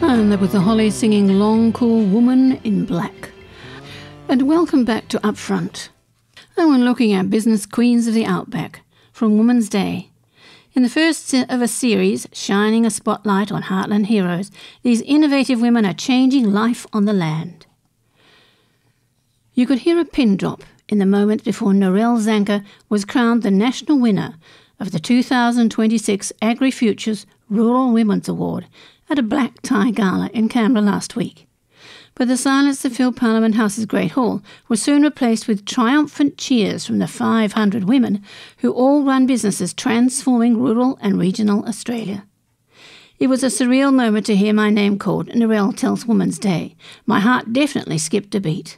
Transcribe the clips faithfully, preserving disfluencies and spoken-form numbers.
And that was the Hollies singing Long Cool Woman in Black. And welcome back to Upfront. And we're looking at Business Queens of the Outback from Women's Day. In the first of a series, shining a spotlight on Heartland heroes, these innovative women are changing life on the land. You could hear a pin drop in the moment before Narelle Zanker was crowned the national winner of the two thousand twenty-six AgriFutures Rural Women's Award at a black tie gala in Canberra last week. But the silence that filled Parliament House's Great Hall was soon replaced with triumphant cheers from the five hundred women who all run businesses transforming rural and regional Australia. It was a surreal moment to hear my name called, Narelle tells Women's Day. My heart definitely skipped a beat.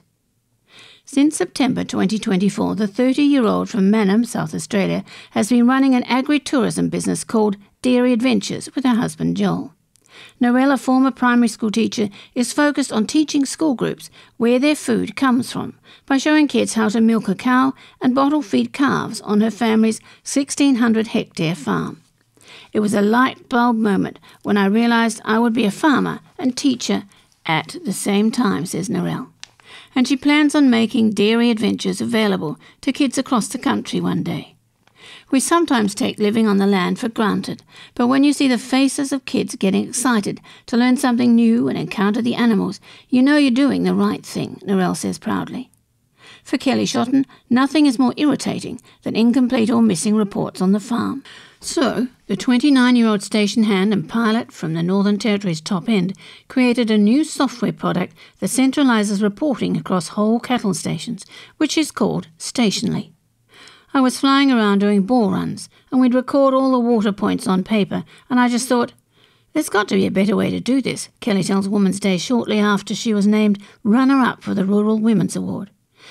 Since September twenty twenty-four, the thirty-year-old from Mannum, South Australia, has been running an agri-tourism business called Dairy Adventures with her husband Joel. Narelle, a former primary school teacher, is focused on teaching school groups where their food comes from by showing kids how to milk a cow and bottle feed calves on her family's sixteen hundred hectare farm. It was a light bulb moment when I realised I would be a farmer and teacher at the same time, says Narelle. And she plans on making Dairy Adventures available to kids across the country one day. We sometimes take living on the land for granted, but when you see the faces of kids getting excited to learn something new and encounter the animals, you know you're doing the right thing, Narelle says proudly. For Kelly Shotton, nothing is more irritating than incomplete or missing reports on the farm. So, the twenty-nine-year-old station hand and pilot from the Northern Territory's top end created a new software product that centralises reporting across whole cattle stations, which is called Stationly. I was flying around doing bore runs, and we'd record all the water points on paper, and I just thought, there's got to be a better way to do this, Kelly tells Women's Day shortly after she was named runner-up for the Rural Women's Award.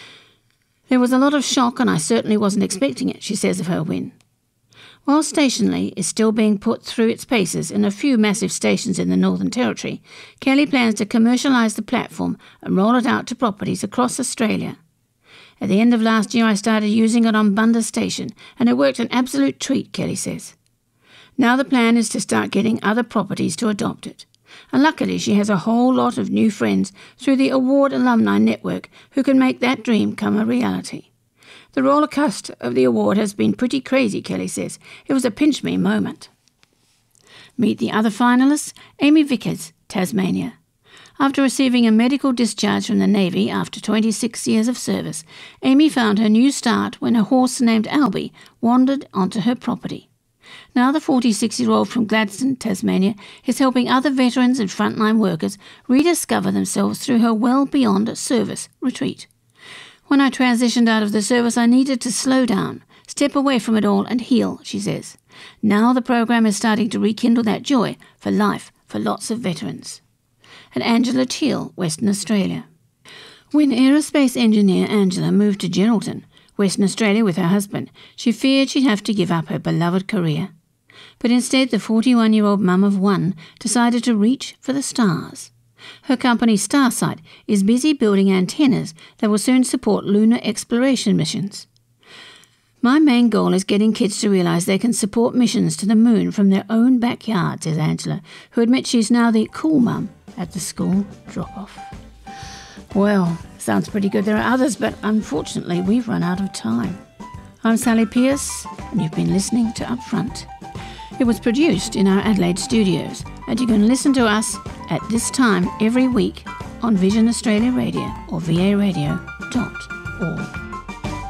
There was a lot of shock, and I certainly wasn't expecting it, she says of her win. While Stationly is still being put through its paces in a few massive stations in the Northern Territory, Kelly plans to commercialise the platform and roll it out to properties across Australia. At the end of last year, I started using it on Bundas Station, and it worked an absolute treat, Kelly says. Now the plan is to start getting other properties to adopt it. And luckily, she has a whole lot of new friends through the award alumni network who can make that dream come a reality. The roller coaster of the award has been pretty crazy, Kelly says. It was a pinch-me moment. Meet the other finalists, Amy Vickers, Tasmania. After receiving a medical discharge from the Navy after twenty-six years of service, Amy found her new start when a horse named Albie wandered onto her property. Now the forty-six-year-old from Gladstone, Tasmania, is helping other veterans and frontline workers rediscover themselves through her Well Beyond Service retreat. When I transitioned out of the service, I needed to slow down, step away from it all and heal, she says. Now the program is starting to rekindle that joy for life for lots of veterans. And Angela Teal, Western Australia. When aerospace engineer Angela moved to Geraldton, Western Australia with her husband, she feared she'd have to give up her beloved career. But instead, the forty-one-year-old mum of one decided to reach for the stars. Her company Starsight is busy building antennas that will soon support lunar exploration missions. My main goal is getting kids to realise they can support missions to the moon from their own backyard, says Angela, who admits she's now the cool mum at the school drop-off. Well, sounds pretty good. There are others, but unfortunately we've run out of time. I'm Sally Pierce, and you've been listening to Upfront. It was produced in our Adelaide studios, and you can listen to us at this time every week on Vision Australia Radio or v a radio dot org.